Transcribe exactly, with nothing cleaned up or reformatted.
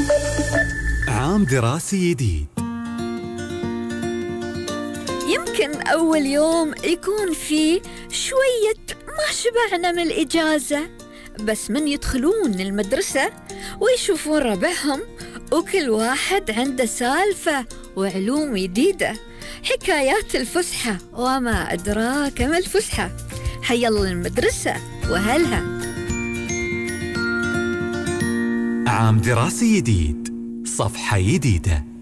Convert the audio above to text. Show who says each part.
Speaker 1: عام دراسي جديد.
Speaker 2: يمكن أول يوم يكون فيه شوية ما شبعنا من الإجازة، بس من يدخلون المدرسة ويشوفون ربعهم وكل واحد عنده سالفة وعلوم جديدة، حكايات الفسحة وما أدراك ما الفسحة. حيالله المدرسة وهلها.
Speaker 1: عام دراسي جديد، صفحة جديدة.